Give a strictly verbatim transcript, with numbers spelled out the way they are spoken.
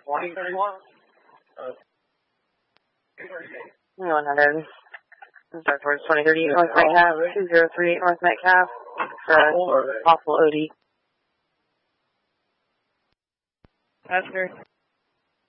twenty thirty-one. one hundred. Start towards twenty thirty North Metcalf, two zero three North Metcalf, for possible O D. Passenger.